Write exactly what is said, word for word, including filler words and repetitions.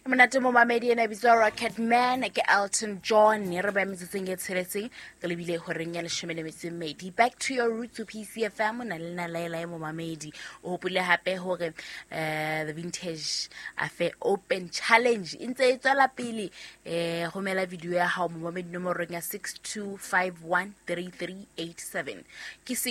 Monate mo mamedi ena bitso Rocket Man ke Elton John ne re ba metseng e tsheletseng ke lebile ho reng ya leshome le metso e mmedi. Back to your roots to P C F M na le na la mo mamedi o hopile hape hore eh the vintage afe open challenge intse e tswela pele eh romela video ya hao mo mamedi nomoro ya six two five one three three eight seven ke